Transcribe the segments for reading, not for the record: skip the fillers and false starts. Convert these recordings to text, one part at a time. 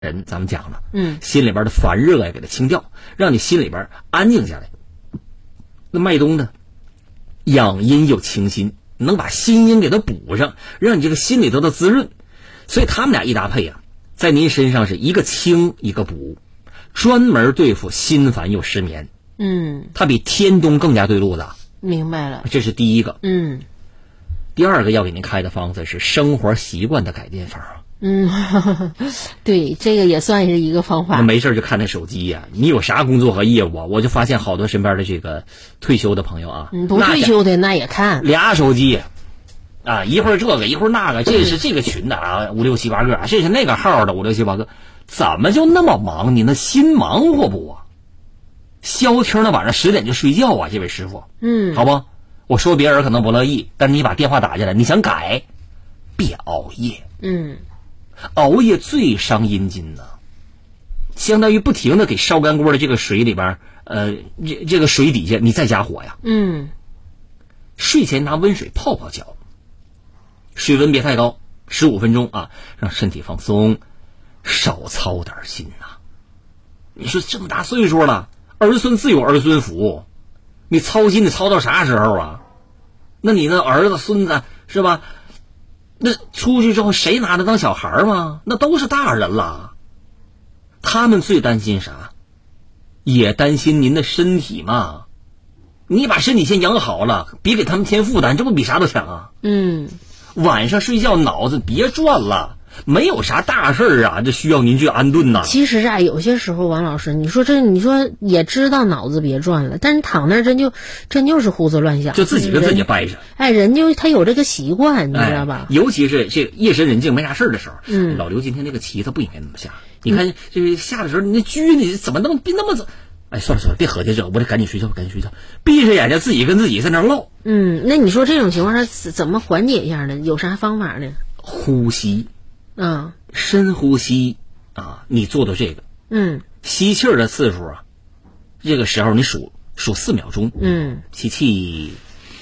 人咱们讲了，心里边的烦热呀给它清掉，让你心里边安静下来。那麦冬呢，养阴又清心，能把心阴给它补上，让你这个心里得到滋润。所以他们俩一搭配啊，在您身上是一个清一个补，专门对付心烦又失眠。它比天冬更加对路子。 明白了， 这是第一个。第二个要给您开的方子是生活习惯的改变法啊。 对，这个也算是一个方法。 那没事就看那手机呀，你有啥工作和业务啊？我就发现好多身边的这个退休的朋友啊， 不退休的那也看俩手机啊，一会儿这个一会儿那个，这是这个群的啊，5、6、7、8个，这是那个号的5、6、7、8个，怎么就那么忙？你那心忙活不啊？消停的晚上10点就睡觉啊，这位师傅，好不？我说别人可能不乐意，但是你把电话打进来，你想改，别熬夜。熬夜最伤阴筋呢，相当于不停的给烧干锅的这个水里边，这个水底下你再加火呀。睡前拿温水泡泡脚，水温别太高，15分钟啊，让身体放松，少操点心呐。你说这么大岁数了，儿孙自有儿孙福，你操心你操到啥时候啊？那你那儿子孙子是吧？那出去之后谁拿他当小孩吗？那都是大人了。他们最担心啥？也担心您的身体嘛。你把身体先养好了，别给他们添负担，这不比啥都强啊。晚上睡觉脑子别转了，没有啥大事儿啊，这需要您去安顿呐。 其实啊，有些时候王老师，你说也知道脑子别转了，但是躺那儿真就是胡思乱想， 就自己跟自己掰扯。 人他有这个习惯，你知道吧？ 尤其是这夜深人静没啥事儿的时候，老刘今天那个棋他不应该那么下。你看这下的时候，你那车你怎么那么走？哎，算了，别合计这，我得赶紧睡觉，闭着眼睛自己跟自己在那唠。 那你说这种情况下怎么缓解一下呢？有啥方法呢？ 呼吸深呼吸啊，你做到这个吸气儿的次数啊，这个时候你数4秒钟，吸气，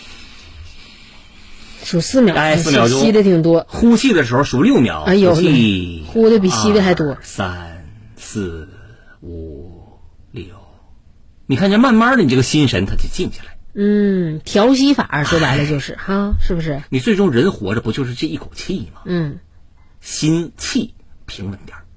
数4秒， 哎，4秒钟， 吸的挺多。 呼气的时候数6秒，吸气， 呼的比吸的还多。 3、4、5、6，你看这慢慢的，你这个心神它就静下来。 调息法说白了就是哈，是不是？ 你最终人活着不就是这一口气吗？ 心气平稳点儿。